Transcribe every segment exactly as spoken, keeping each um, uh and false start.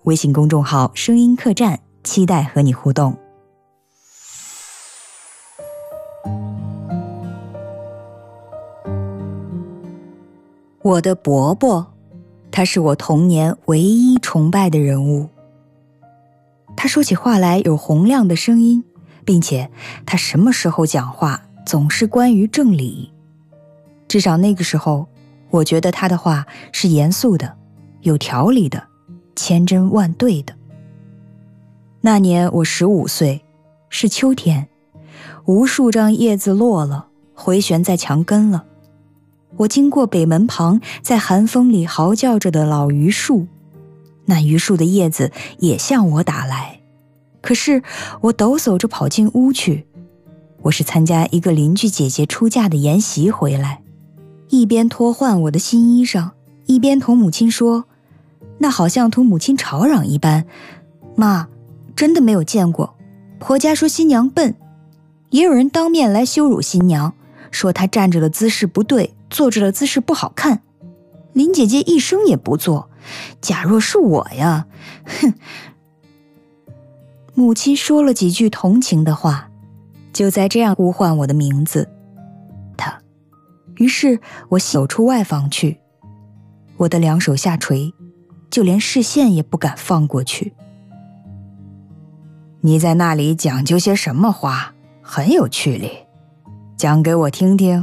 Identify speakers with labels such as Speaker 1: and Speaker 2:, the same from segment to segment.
Speaker 1: 微信公众号声音客栈，期待和你互动。我的伯伯，他是我童年唯一崇拜的人物。他说起话来有洪亮的声音，并且他什么时候讲话总是关于正理。至少那个时候，我觉得他的话是严肃的，有条理的，千真万对的。那年我十五岁，是秋天，无数张叶子落了，回旋在墙根了。我经过北门旁在寒风里嚎叫着的老榆树，那榆树的叶子也向我打来，可是我抖擞着跑进屋去。我是参加一个邻居姐姐出嫁的宴席回来，一边脱换我的新衣裳，一边同母亲说，那好像同母亲吵嚷一般，妈，真的没有见过，婆家说新娘笨，也有人当面来羞辱新娘，说她站着的姿势不对，坐着的姿势不好看，林姐姐一声也不做，假若是我呀，哼。母亲说了几句同情的话，就在这样呼唤我的名字，她。于是我走出外房去，我的两手下垂，就连视线也不敢放过去。你在那里讲究些什么话？很有趣哩，讲给我听听。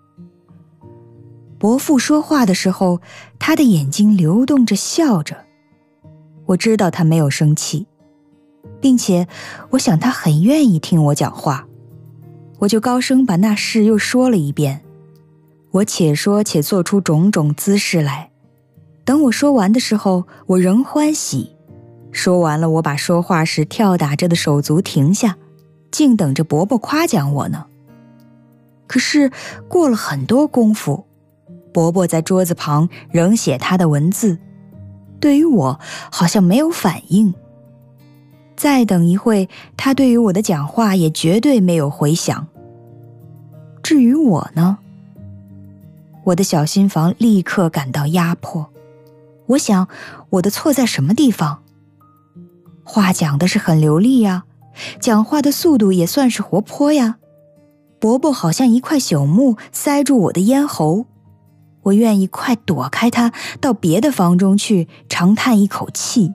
Speaker 1: 伯父说话的时候，他的眼睛流动着笑着。我知道他没有生气，并且我想他很愿意听我讲话。我就高声把那事又说了一遍。我且说且做出种种姿势来。等我说完的时候，我仍欢喜。说完了，我把说话时跳打着的手足停下，静等着伯伯夸奖我呢。可是过了很多功夫，伯伯在桌子旁仍写他的文字，对于我好像没有反应。再等一会，他对于我的讲话也绝对没有回响。至于我呢，我的小心房立刻感到压迫。我想，我的错在什么地方？话讲的是很流利呀，讲话的速度也算是活泼呀。伯伯好像一块朽木塞住我的咽喉，我愿意快躲开他，到别的房中去，长叹一口气。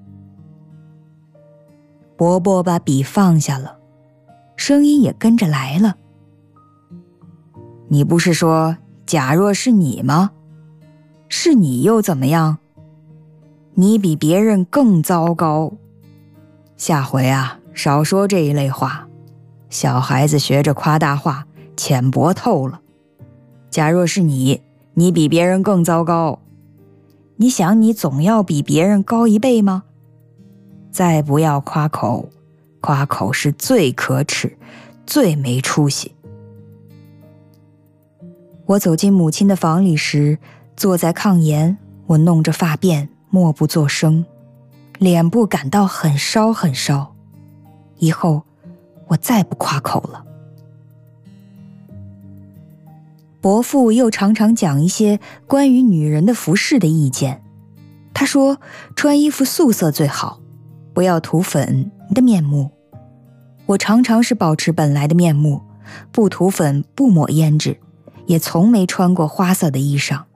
Speaker 1: 伯伯把笔放下了，声音也跟着来了。你不是说假若是你吗？是你又怎么样？你比别人更糟糕。下回啊，少说这一类话。小孩子学着夸大话，浅薄透了。假若是你，你比别人更糟糕。你想你总要比别人高一倍吗？再不要夸口，夸口是最可耻，最没出息。我走进母亲的房里时，坐在炕沿，我弄着发辫，默不作声，脸部感到很烧很烧。以后我再不夸口了。伯父又常常讲一些关于女人的服饰的意见。他说穿衣服素色最好，不要涂粉的面目。我常常是保持本来的面目，不涂粉，不抹胭脂，也从没穿过花色的衣裳。